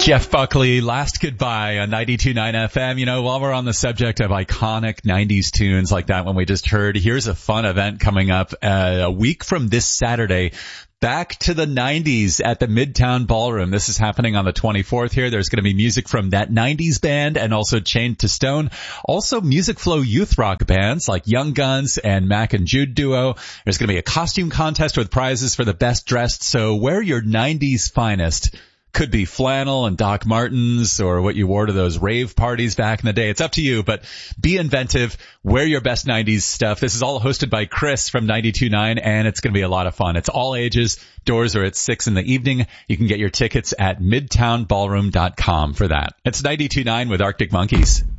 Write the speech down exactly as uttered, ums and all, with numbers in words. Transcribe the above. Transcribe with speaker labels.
Speaker 1: Jeff Buckley, Last Goodbye on ninety-two point nine F M. You know, while we're on the subject of iconic nineties tunes like that one we just heard, here's a fun event coming up uh, a week from this Saturday. Back to the nineties at the Midtown Ballroom. This is happening on the twenty-fourth here. There's going to be music from that nineties band and also Chained to Stone. Also Music Flow youth rock bands like Young Guns and Mac and Jude Duo. There's going to be a costume contest with prizes for the best dressed. So wear your nineties finest. Could be flannel and Doc Martens or what you wore to those rave parties back in the day. It's up to you, but be inventive. Wear your best nineties stuff. This is all hosted by Chris from ninety-two point nine, and it's going to be a lot of fun. It's all ages. Doors are at six in the evening. You can get your tickets at midtown ballroom dot com for that. It's ninety-two point nine with Arctic Monkeys.